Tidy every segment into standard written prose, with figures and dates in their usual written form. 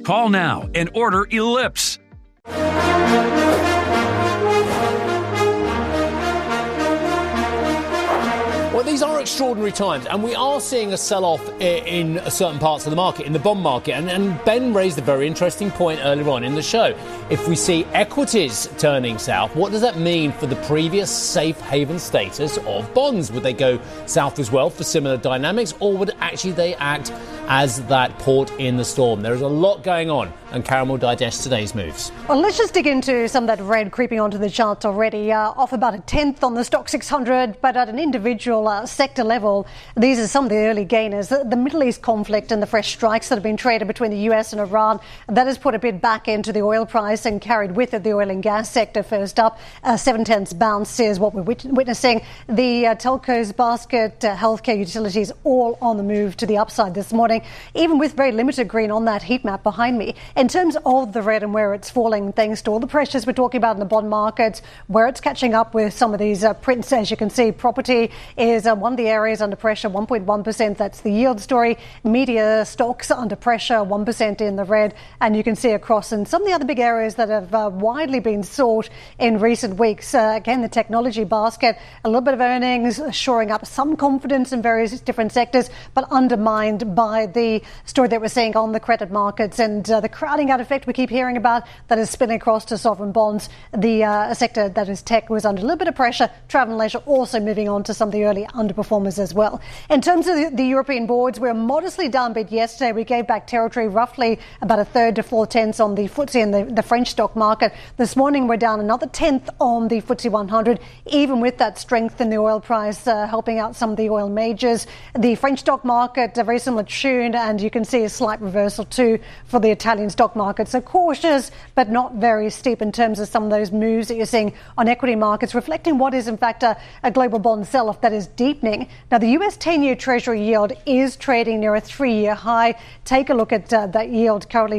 Call now and order Ellipse. Well, these are extraordinary times, and we are seeing a sell-off in certain parts of the market, in the bond market. And Ben raised a very interesting point earlier on in the show. If we see equities turning south, what does that mean for the previous safe haven status of bonds? Would they go south as well for similar dynamics, or would actually they act as that port in the storm? There is a lot going on, and Karen will digest today's moves. Well, let's just dig into some of that red creeping onto the charts already. Off about a tenth on the Stock 600, but at an individual sector level, these are some of the early gainers. The Middle East conflict and the fresh strikes that have been traded between the US and Iran, that has put a bit back into the oil price and carried with it the oil and gas sector. First up, 7/10 bounce is what we're witnessing. The telcos, basket, healthcare, utilities, all on the move to the upside this morning, even with very limited green on that heat map behind me. In terms of the red and where it's falling, thanks to all the pressures we're talking about in the bond markets, where it's catching up with some of these prints, as you can see, property is one of the areas under pressure, 1.1%. That's the yield story. Media stocks under pressure, 1% in the red. And you can see across in some of the other big areas that have widely been sought in recent weeks. Again, the technology basket, a little bit of earnings, shoring up some confidence in various different sectors, but undermined by the story that we're seeing on the credit markets and the crowding out effect we keep hearing about that is spilling across to sovereign bonds. The sector that is tech was under a little bit of pressure. Travel and leisure also moving on to some of the early underperformers as well. In terms of the European boards, we're modestly downbeat yesterday. We gave back territory, roughly about a third to 4/10 on the FTSE and the French stock market. This morning we're down another tenth on the FTSE 100, even with that strength in the oil price helping out some of the oil majors. The French stock market, a very similar tune, and you can see a slight reversal too for the Italian stock market. So cautious, but not very steep in terms of some of those moves that you're seeing on equity markets, reflecting what is in fact a global bond sell-off that is deepening. Now, the US 10-year Treasury yield is trading near a 3-year high. Take a look at that yield, currently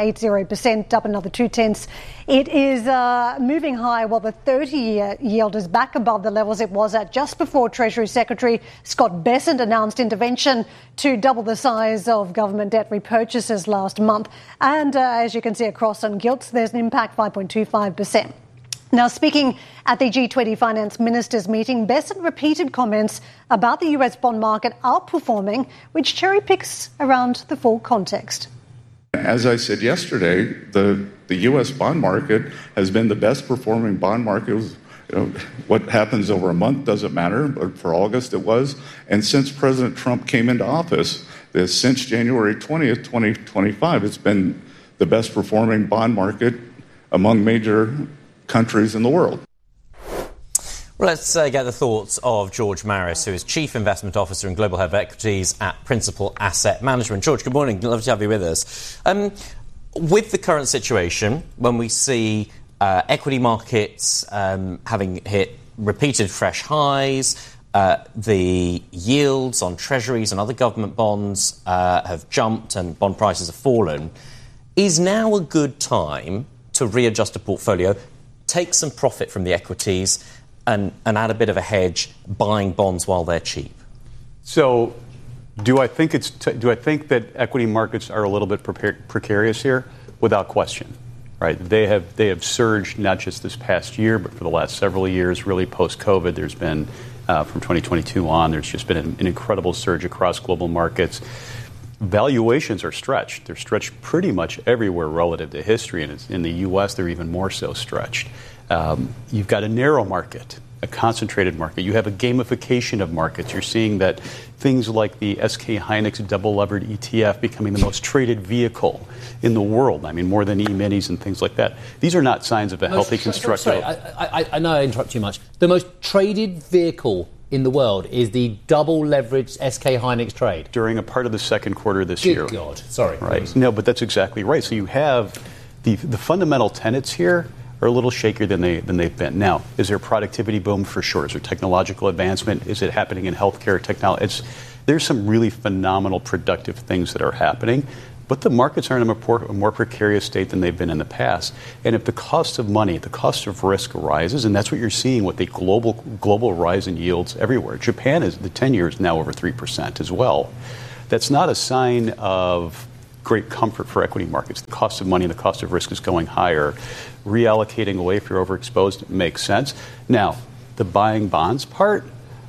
4.80%, up another 0.2. It is moving high while the 30-year yield is back above the levels it was at just before Treasury Secretary Scott Bessent announced intervention to double the size of government debt repurchases last month. And as you can see across on gilts, there's an impact, 5.25%. Now, speaking at the G20 finance ministers meeting, Bessent repeated comments about the US bond market outperforming, which cherry picks around the full context. As I said yesterday, the U.S. bond market has been the best performing bond market. What happens over a month doesn't matter, but for August it was. And since President Trump came into office, since January 20th, 2025, it's been the best performing bond market among major countries in the world. Well, let's get the thoughts of George Maris, who is Chief Investment Officer and Global Head of Equities at Principal Asset Management. George, good morning. Lovely to have you with us. With the current situation, when we see equity markets having hit repeated fresh highs, the yields on treasuries and other government bonds have jumped and bond prices have fallen, is now a good time to readjust a portfolio, take some profit from the equities and add a bit of a hedge, buying bonds while they're cheap? So do I think that equity markets are a little bit precarious here? Without question, right? They have surged not just this past year, but for the last several years, really post-COVID. There's been, from 2022 on, there's just been an incredible surge across global markets. Valuations are stretched. They're stretched pretty much everywhere relative to history, and in the U.S. they're even more so stretched. You've got a narrow market, a concentrated market. You have a gamification of markets. You're seeing that things like the SK Hynix double-levered ETF becoming the most traded vehicle in the world. I mean, more than E-minis and things like that. These are not signs of a healthy constructive. Sorry, I know I interrupt too much. The most traded vehicle in the world is the double-leveraged SK Hynix trade. During a part of the second quarter this year. Good God. Sorry. Right. No, but that's exactly right. So you have the fundamental tenets here are a little shakier than they've been. Now, is there a productivity boom? For sure. Is there technological advancement? Is it happening in healthcare technology? There's some really phenomenal productive things that are happening, but the markets are in a more precarious state than they've been in the past. And if the cost of money, the cost of risk rises, and that's what you're seeing with the global rise in yields everywhere. Japan, the 10-year is now over 3% as well. That's not a sign of great comfort for equity markets. The cost of money and the cost of risk is going higher. Reallocating away if you're overexposed makes sense. Now, the buying bonds part,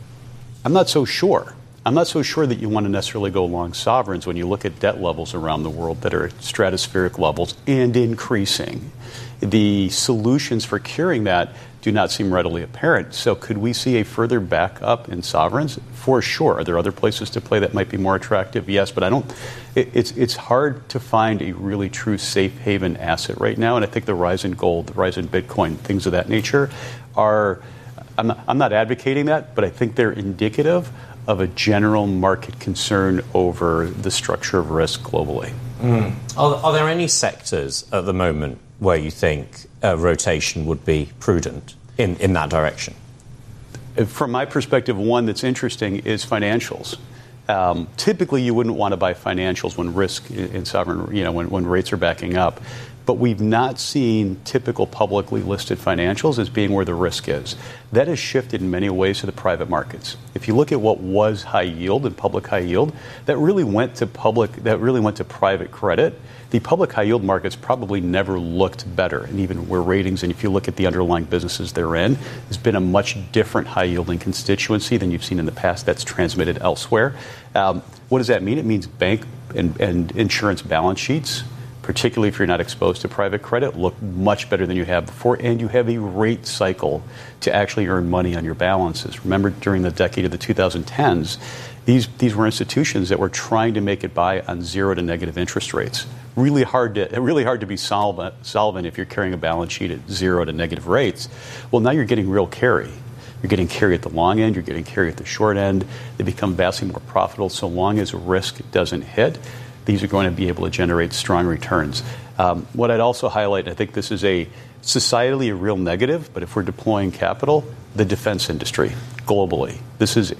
I'm not so sure. I'm not so sure that you want to necessarily go long sovereigns when you look at debt levels around the world that are at stratospheric levels and increasing. The solutions for curing that do not seem readily apparent. So could we see a further backup in sovereigns? For sure. Are there other places to play that might be more attractive? Yes, but it's hard to find a really true safe haven asset right now. And I think the rise in gold, the rise in Bitcoin, things of that nature are, I'm not advocating that, but I think they're indicative of a general market concern over the structure of risk globally. Are there any sectors at the moment where you think rotation would be prudent in that direction? From my perspective, one that's interesting is financials. Typically, you wouldn't want to buy financials when risk in sovereign, when rates are backing up. But we've not seen typical publicly listed financials as being where the risk is. That has shifted in many ways to the private markets. If you look at what was high yield and public high yield, that really went to private credit. The public high yield markets probably never looked better, and even where ratings, and if you look at the underlying businesses they're in, has been a much different high yielding constituency than you've seen in the past. That's transmitted elsewhere. What does that mean? It means bank and insurance balance sheets, particularly if you're not exposed to private credit, look much better than you have before, and you have a rate cycle to actually earn money on your balances. Remember, during the decade of the 2010s, these were institutions that were trying to make it by on zero to negative interest rates. Really hard to be solvent if you're carrying a balance sheet at zero to negative rates. Well, now you're getting real carry. You're getting carry at the long end. You're getting carry at the short end. They become vastly more profitable so long as risk doesn't hit. These are going to be able to generate strong returns. What I'd also highlight, I think this is societally a real negative, but if we're deploying capital, the defense industry globally. This is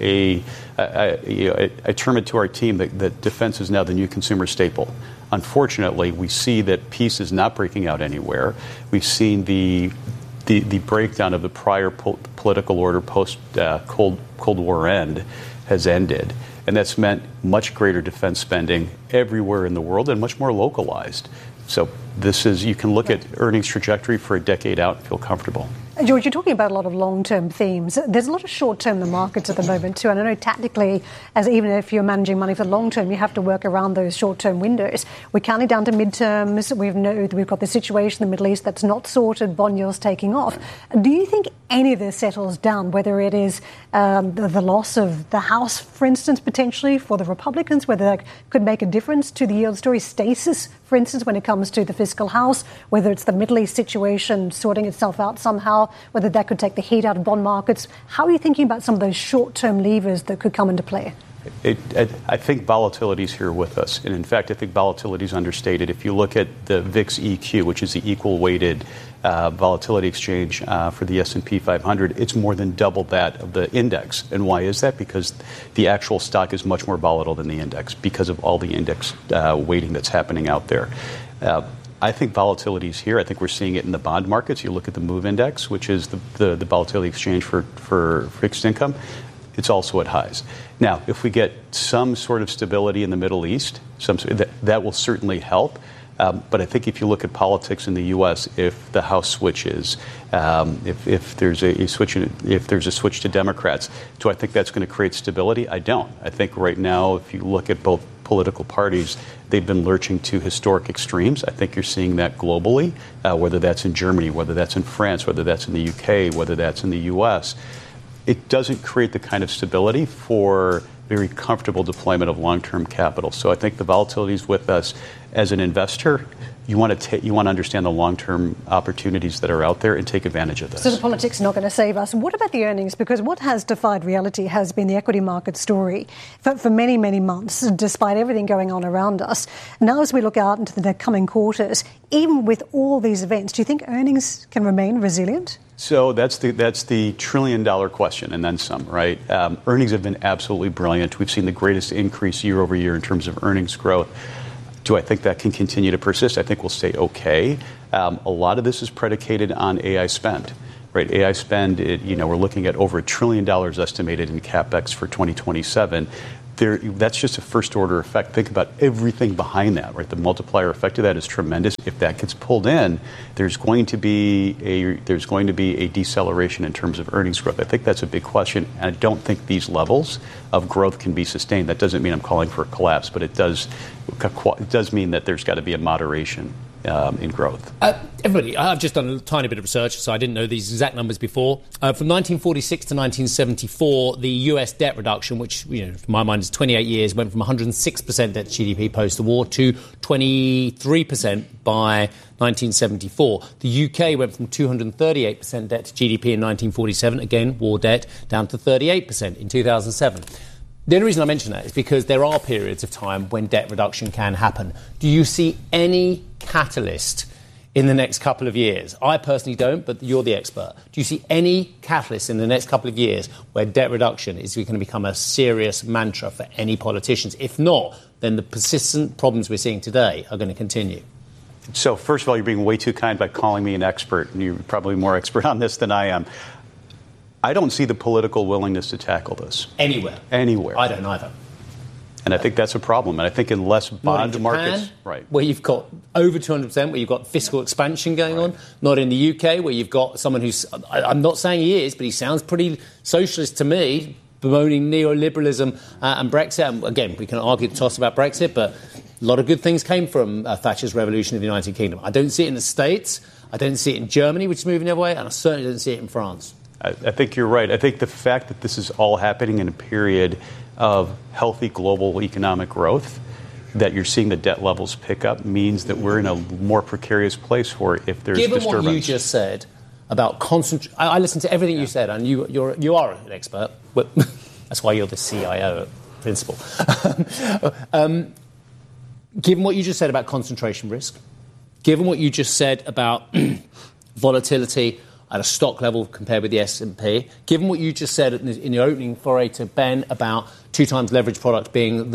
I term it to our team that defense is now the new consumer staple. Unfortunately, we see that peace is not breaking out anywhere. We've seen the breakdown of the prior political order post Cold War end has ended. And that's meant much greater defense spending everywhere in the world and much more localized. So you can look at earnings trajectory for a decade out and feel comfortable. George, you're talking about a lot of long-term themes. There's a lot of short-term in the markets at the moment too, and I know tactically, as even if you're managing money for long-term, you have to work around those short-term windows. We're counting down to midterms. We've got the situation in the Middle East that's not sorted, bond yields taking off. Do you think any of this settles down, whether it is the loss of the House, for instance, potentially for the Republicans, whether that could make a difference to the yield story, stasis, for instance, when it comes to the fiscal house, whether it's the Middle East situation sorting itself out somehow, whether that could take the heat out of bond markets? How are you thinking about some of those short-term levers that could come into play? I think volatility is here with us. And in fact, I think volatility is understated. If you look at the VIX EQ, which is the equal-weighted volatility exchange for the S&P 500, it's more than double that of the index. And why is that? Because the actual stock is much more volatile than the index because of all the index weighting that's happening out there. I think volatility is here. I think we're seeing it in the bond markets. You look at the MOVE index, which is the volatility exchange for fixed income. It's also at highs. Now, if we get some sort of stability in the Middle East, that will certainly help. But I think if you look at politics in the U.S., if the House switches, if there's a switch to Democrats, do I think that's going to create stability? I don't. I think right now, if you look at both political parties, they've been lurching to historic extremes. I think you're seeing that globally, whether that's in Germany, whether that's in France, whether that's in the UK, whether that's in the U.S. It doesn't create the kind of stability for very comfortable deployment of long-term capital. So I think the volatility is with us. As an investor, you want to understand the long-term opportunities that are out there and take advantage of this. So the politics is not going to save us. What about the earnings? Because what has defied reality has been the equity market story for many, many months, despite everything going on around us. Now, as we look out into the coming quarters, even with all these events, do you think earnings can remain resilient? So that's the trillion-dollar question, and then some, right? Earnings have been absolutely brilliant. We've seen the greatest increase year over year in terms of earnings growth. Do I think that can continue to persist? I think we'll stay okay. A lot of this is predicated on AI spend, right? AI spend, we're looking at over $1 trillion estimated in CapEx for 2027. that's just a first-order effect. Think about everything behind that, right? The multiplier effect of that is tremendous. If that gets pulled in, there's going to be a deceleration in terms of earnings growth. I think that's a big question, and I don't think these levels of growth can be sustained. That doesn't mean I'm calling for a collapse, but it does mean that there's got to be a moderation in growth. Everybody, I've just done a tiny bit of research, so I didn't know these exact numbers before. From 1946 to 1974, the US debt reduction, which, to my mind is 28 years, went from 106% debt to GDP post-the-war to 23% by 1974. The UK went from 238% debt to GDP in 1947, again, war debt, down to 38% in 2007. The only reason I mention that is because there are periods of time when debt reduction can happen. Do you see any catalyst in the next couple of years? I personally don't, but you're the expert. Do you see any catalyst in the next couple of years where debt reduction is going to become a serious mantra for any politicians? If not, then the persistent problems we're seeing today are going to continue. So, first of all, you're being way too kind by calling me an expert, and you're probably more expert on this than I am. I don't see the political willingness to tackle this. Anywhere. I don't either. And I think that's a problem. And I think unless bond markets... Right. Where you've got over 200%, where you've got fiscal expansion going on. Not in the UK, where you've got someone who's... I'm not saying he is, but he sounds pretty socialist to me, bemoaning neoliberalism and Brexit. And again, we can argue the toss about Brexit, but a lot of good things came from Thatcher's revolution in the United Kingdom. I don't see it in the States. I don't see it in Germany, which is moving the other way. And I certainly don't see it in France. I think you're right. I think the fact that this is all happening in a period of healthy global economic growth, that you're seeing the debt levels pick up, means that we're in a more precarious place for if there's disturbance. Given what you just said about concentration, I listened to everything you said, and you are an expert. That's why you're the CIO principal. Given what you just said about concentration risk, given what you just said about volatility at a stock level compared with the S&P, given what you just said in your opening foray to Ben about 2x leverage product being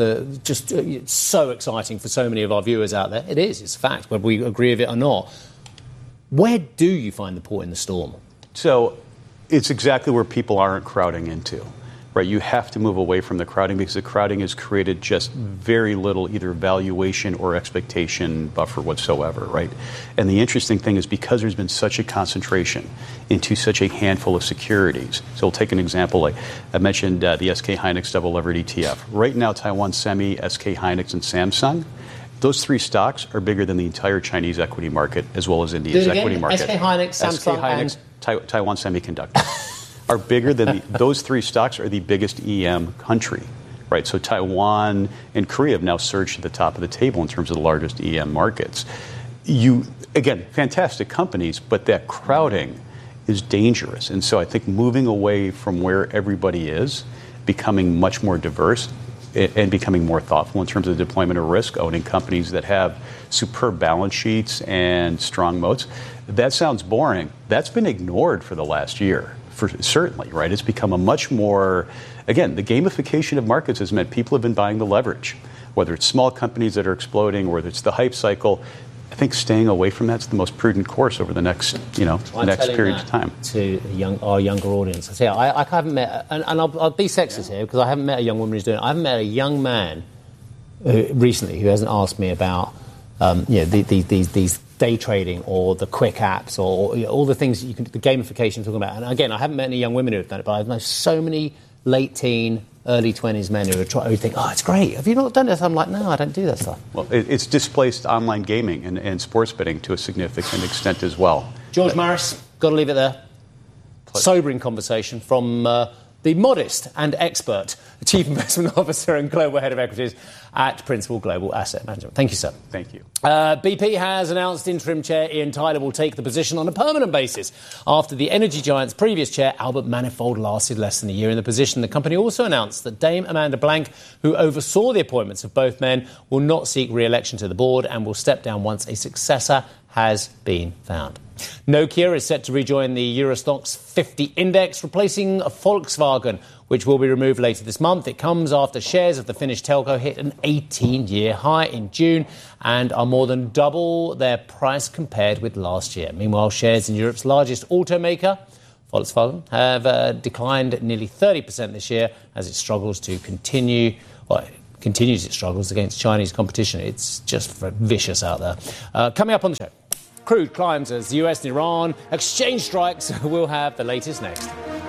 so exciting for so many of our viewers out there, it's a fact, whether we agree with it or not. Where do you find the port in the storm? So it's exactly where people aren't crowding into. Right, you have to move away from the crowding because the crowding has created just very little either valuation or expectation buffer whatsoever, right? And the interesting thing is because there's been such a concentration into such a handful of securities. So we'll take an example, like I mentioned the SK Hynix double levered ETF. Right now, Taiwan Semi, SK Hynix, and Samsung, those three stocks are bigger than the entire Chinese equity market as well as India's equity market. SK Hynix, Samsung, and Taiwan Semiconductor. Are bigger than those three stocks are the biggest EM country, right? So Taiwan and Korea have now surged to the top of the table in terms of the largest EM markets. Again, fantastic companies, but that crowding is dangerous. And so I think moving away from where everybody is, becoming much more diverse and becoming more thoughtful in terms of the deployment of risk, owning companies that have superb balance sheets and strong moats, that sounds boring. That's been ignored for the last year. Certainly, right? It's become a much more, again, the gamification of markets has meant people have been buying the leverage, whether it's small companies that are exploding or whether it's the hype cycle. I think staying away from that's the most prudent course over the next, next period of time. To our younger audience, I haven't met, and I'll be sexist here because I haven't met a young woman who's doing it. I haven't met a young man recently who hasn't asked me about, these day trading or the quick apps or all the things the gamification you're talking about. And again, I haven't met any young women who have done it, but I've known so many late teen, early 20s men who think, it's great. Have you not done this? I'm like, no, I don't do that stuff. Well, it's displaced online gaming and sports betting to a significant extent as well. George Maris, got to leave it there. Pleasure. Sobering conversation from the modest and expert Chief Investment Officer and Global Head of Equities at Principal Global Asset Management. Thank you, sir. Thank you. BP has announced interim chair Ian Tyler will take the position on a permanent basis after the energy giant's previous chair, Albert Manifold, lasted less than a year in the position. The company also announced that Dame Amanda Blank, who oversaw the appointments of both men, will not seek re-election to the board and will step down once a successor has been found. Nokia is set to rejoin the Eurostoxx 50 index, replacing Volkswagen, which will be removed later this month. It comes after shares of the Finnish telco hit an 18-year high in June and are more than double their price compared with last year. Meanwhile, shares in Europe's largest automaker, Volkswagen, have declined nearly 30% this year as it struggles to continue well, it continues its struggles against Chinese competition. It's just vicious out there. Coming up on the show, crude climbs as the US and Iran exchange strikes. We'll have the latest next.